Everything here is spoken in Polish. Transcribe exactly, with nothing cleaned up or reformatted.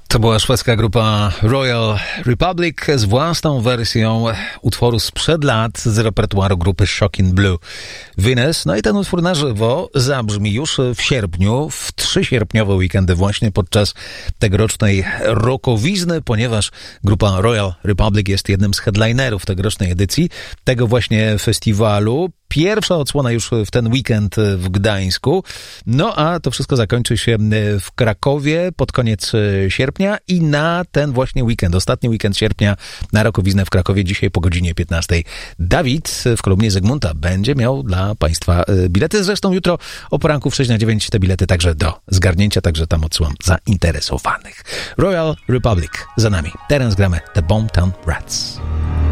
To była szwedzka grupa Royal Republic z własną wersją utworu sprzed lat z repertuaru grupy Shocking Blue Venus. No i ten utwór na żywo zabrzmi już w sierpniu, w trzy sierpniowe weekendy właśnie podczas tegorocznej rockowizny, ponieważ grupa Royal Republic jest jednym z headlinerów tegorocznej edycji tego właśnie festiwalu. Pierwsza odsłona już w ten weekend w Gdańsku. No a to wszystko zakończy się w Krakowie pod koniec sierpnia i na ten właśnie weekend, ostatni weekend sierpnia na Rockowiznę w Krakowie dzisiaj po godzinie piętnastej. Dawid w kolumnie Zygmunta będzie miał dla Państwa bilety. Zresztą jutro o poranku w sześć na dziewięć te bilety także do zgarnięcia, także tam odsyłam zainteresowanych. Royal Republic za nami. Teraz gramy The Boomtown Rats.